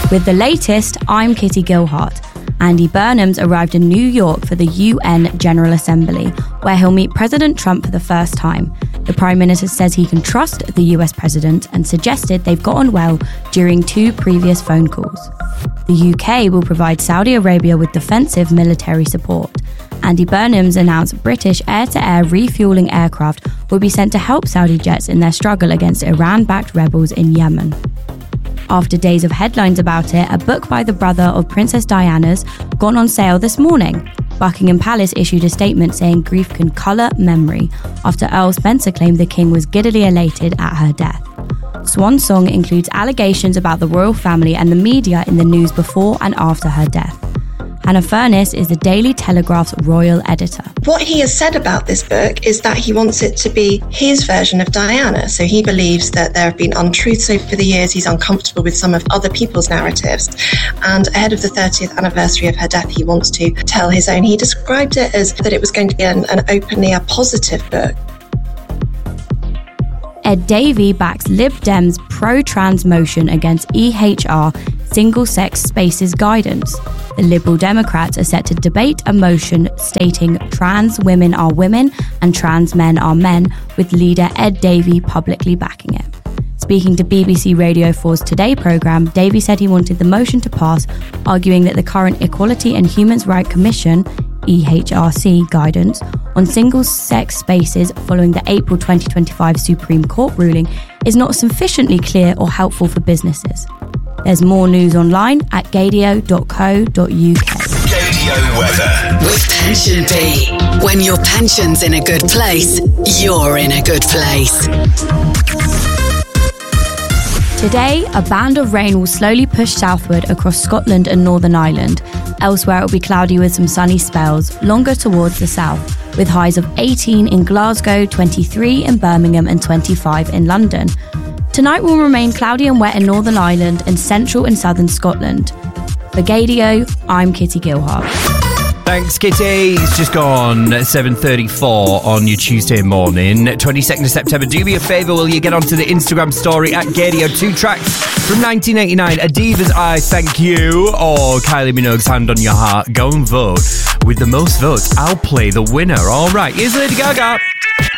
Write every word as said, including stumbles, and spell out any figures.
With the latest, I'm Kitty Gilhart. Andy Burnham's arrived in New York for the U N General Assembly, where he'll meet President Trump for the first time. The Prime Minister says he can trust the U S President and suggested they've got on well during two previous phone calls. The U K will provide Saudi Arabia with defensive military support. Andy Burnham's announced British air-to-air refuelling aircraft will be sent to help Saudi jets in their struggle against Iran-backed rebels in Yemen. After days of headlines about it, a book by the brother of Princess Diana's gone on sale this morning. Buckingham Palace issued a statement saying grief can colour memory after Earl Spencer claimed the king was giddily elated at her death. Swan Song includes allegations about the royal family and the media in the news before and after her death. Hannah Furness is the Daily Telegraph's royal editor. What he has said about this book is that he wants it to be his version of Diana. So he believes that there have been untruths over the years. He's uncomfortable with some of other people's narratives. And ahead of the thirtieth anniversary of her death, he wants to tell his own. He described it as that it was going to be an, an openly a positive book. Ed Davey backs Lib Dems' pro-trans motion against E H R single-sex spaces guidance. The Liberal Democrats are set to debate a motion stating trans women are women and trans men are men, with leader Ed Davey publicly backing it. Speaking to B B C Radio four's Today programme, Davey said he wanted the motion to pass, arguing that the current Equality and Human Rights Commission E H R C guidance on single-sex spaces following the April twenty twenty-five Supreme Court ruling is not sufficiently clear or helpful for businesses. There's more news online at gadio dot co dot uk. Gadio weather with Pension Bee. When your pension's in a good place, you're in a good place. Today, a band of rain will slowly push southward across Scotland and Northern Ireland. Elsewhere, it will be cloudy with some sunny spells, longer towards the south, with highs of eighteen in Glasgow, twenty-three in Birmingham and twenty-five in London. Tonight will remain cloudy and wet in Northern Ireland and central and southern Scotland. For Gadio, I'm Kitty Gilhart. Thanks, Kitty. It's just gone seven thirty-four on your Tuesday morning, twenty-second of September. Do me a favour, will you get onto the Instagram story at Gadio? Two tracks from nineteen eighty-nine, Adiva's I Thank You or Kylie Minogue's Hand on Your Heart. Go and vote. With the most votes, I'll play the winner. All right, here's Lady Gaga.